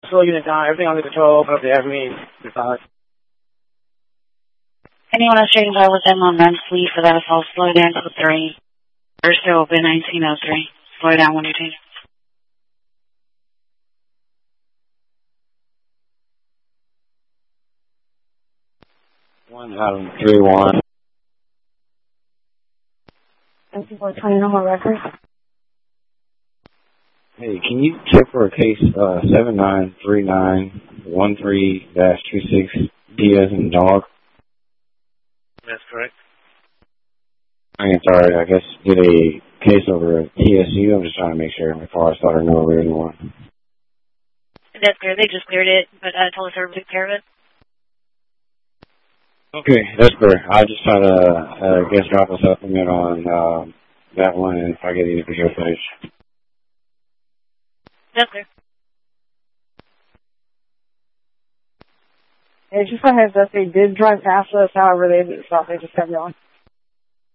Slow unit down, everything under control, open up the everything. Anyone else trading by with them on run, please, so that'll fall slow down to 3. Or still open 1903. Slow down 118. One out of 3-1. Thank you for 20 normal records. Hey, can you check for a case 793913-26 D as in dog? That's correct. I am sorry, I guess did a case over at TSU. I'm just trying to make sure before I start a new reading one. That's clear. They just cleared it, but I told us everybody took care of it. Okay, that's clear. I'll just try to, drop a supplement on that one and if I get any video footage. That's clear. Hey, just a heads up, they did drive past us, however, they thought they just kept going.